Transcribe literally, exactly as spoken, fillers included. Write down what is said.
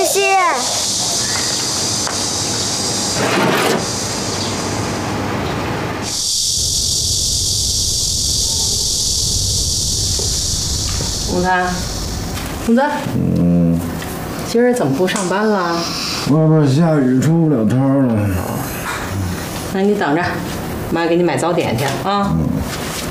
谢。 公子，公子，嗯，今儿怎么不上班了？ 外边下雨，出不了摊了。 那你等着，妈给你买早点去啊。嗯